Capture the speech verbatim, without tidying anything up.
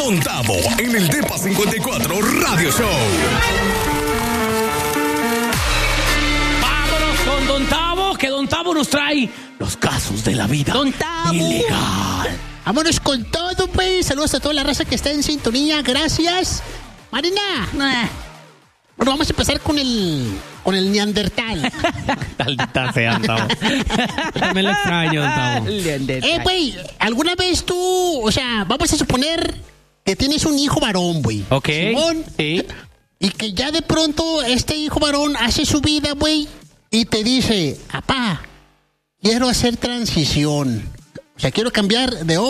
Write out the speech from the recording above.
con Tavo en el Depa cincuenta y cuatro Radio Show. Vámonos con Don Tavo, que Don Tavo nos trae los casos de la vida Don Tavo. ilegal. Vámonos con todo, pues. Saludos a toda la raza que está en sintonía. Gracias. Marina. Nah. Bueno, vamos a empezar con el con el neandertal. Maldita sea, Don Tavo. Yo también lo extraño, Don Tavo. Eh, güey, ¿alguna vez tú, o sea, vamos a suponer que tienes un hijo varón, güey? Ok. Simón, Sí. y que ya de pronto este hijo varón hace su vida, güey, y te dice, papá, quiero hacer transición. O sea, quiero cambiar de